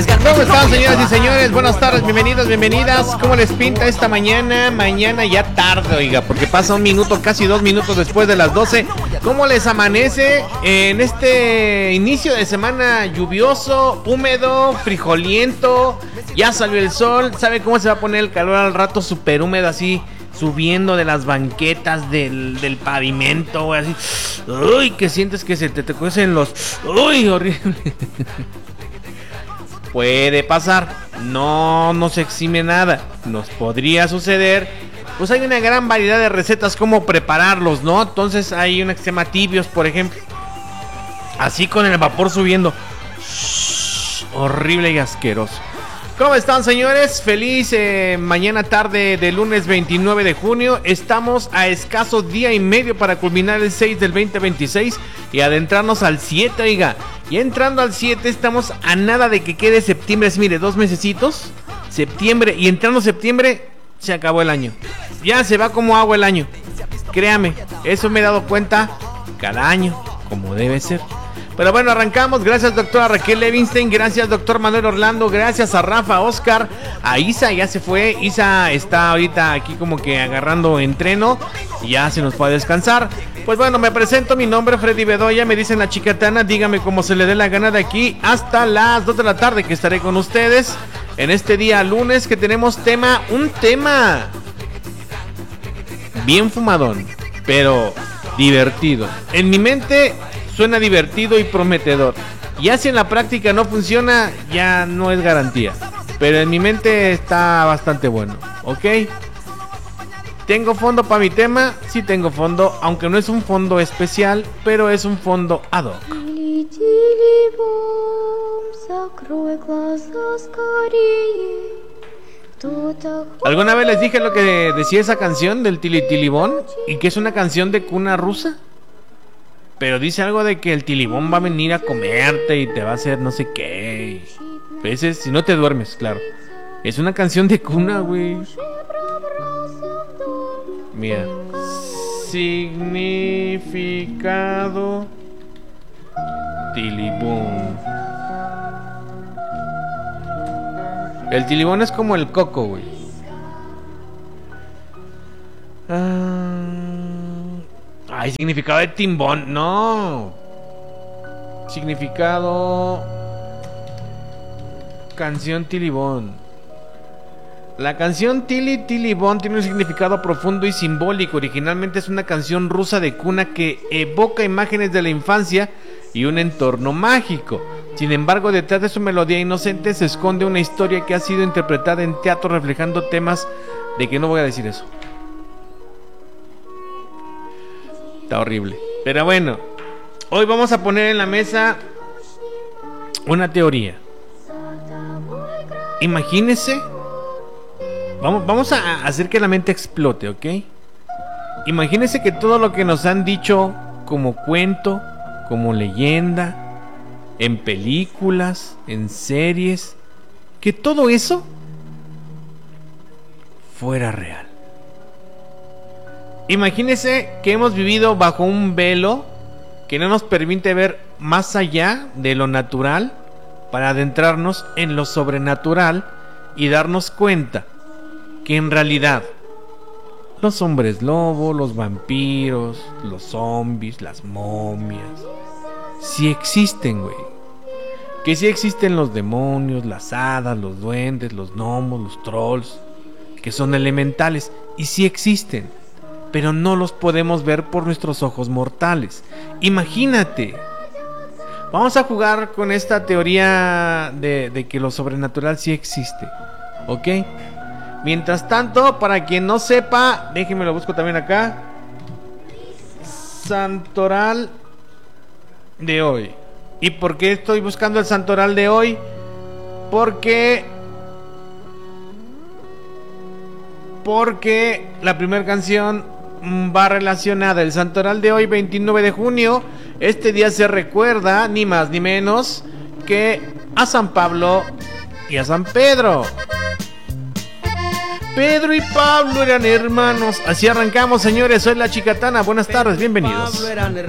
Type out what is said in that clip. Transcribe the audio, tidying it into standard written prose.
¿Cómo están, señoras y señores? Buenas tardes, bienvenidos, bienvenidas. ¿Cómo les pinta esta mañana? Mañana ya tarde, oiga, porque pasa un minuto, casi 2 minutos después de las 12. ¿Cómo les amanece en este inicio de semana lluvioso, húmedo, frijoliento? Ya salió el sol, ¿sabe cómo se va a poner el calor al rato? Súper húmedo así, subiendo de las banquetas del pavimento, güey, así. Uy, que sientes que se te cuecen los... Uy, horrible. Puede pasar, no se exime nada, nos podría suceder. Pues hay una gran variedad de recetas cómo prepararlos, ¿no? Entonces hay una que se llama tibios, por ejemplo. Así con el vapor subiendo. Horrible y asqueroso. ¿Cómo están, señores? Feliz mañana tarde de lunes 29 de junio. Estamos a escaso día y medio para culminar el 6 del 2026 y adentrarnos al 7, oiga. Y entrando al 7 estamos a nada de que quede septiembre. Mire, 2 mesecitos, septiembre, y entrando septiembre se acabó el año. Ya se va como agua el año. Créame, eso me he dado cuenta cada año, como debe ser. Pero bueno, arrancamos. Gracias, doctora Raquel Levinstein. Gracias, doctor Manuel Orlando. Gracias a Rafa, Oscar, a Isa. Ya se fue. Isa está ahorita aquí como que agarrando entreno. Ya se nos puede descansar. Pues bueno, me presento. Mi nombre es Freddy Bedoya. Me dicen la chicatana. Dígame cómo se le dé la gana de aquí hasta las 2 de la tarde, que estaré con ustedes en este día lunes, que tenemos un tema bien fumadón, pero divertido. En mi mente suena divertido y prometedor. Ya si en la práctica no funciona, ya no es garantía. Pero en mi mente está bastante bueno, ¿ok? ¿Tengo fondo para mi tema? Sí tengo fondo, aunque no es un fondo especial, pero es un fondo ad hoc. ¿Alguna vez les dije lo que decía esa canción del Tilitilibón? ¿Y que es una canción de cuna rusa? Pero dice algo de que el tilibón va a venir a comerte y te va a hacer no sé qué. Veces, si no te duermes, claro. Es una canción de cuna, güey. Mira. Significado tilibón. El tilibón es como el coco, güey. Ay, significado de timbón, no. Significado... Canción Tilibón. La canción Tilibón tiene un significado profundo y simbólico. Originalmente es una canción rusa de cuna que evoca imágenes de la infancia y un entorno mágico. Sin embargo, detrás de su melodía inocente se esconde una historia que ha sido interpretada en teatro reflejando temas de que no voy a decir eso. Está horrible. Pero bueno, hoy vamos a poner en la mesa una teoría. Imagínese. Vamos a hacer que la mente explote, ¿ok? Imagínese que todo lo que nos han dicho como cuento, como leyenda, en películas, en series, que todo eso fuera real. Imagínese que hemos vivido bajo un velo que no nos permite ver más allá de lo natural para adentrarnos en lo sobrenatural y darnos cuenta que en realidad los hombres lobo, los vampiros, los zombies, las momias, sí existen, güey. Que sí existen los demonios, las hadas, los duendes, los gnomos, los trolls, que son elementales y sí existen, pero no los podemos ver por nuestros ojos mortales. Imagínate. Vamos a jugar con esta teoría de que lo sobrenatural sí existe, ¿ok? Mientras tanto, para quien no sepa, déjenme lo busco también acá. Santoral de hoy. ¿Y por qué estoy buscando el santoral de hoy? Porque la primera canción va relacionada. El santoral de hoy, 29 de junio. Este día se recuerda, ni más ni menos, que a San Pablo y a San Pedro. Pedro y Pablo eran hermanos. Así arrancamos, señores. Soy la Chicatana. Buenas tardes, bienvenidos. Pablo eran hermanos.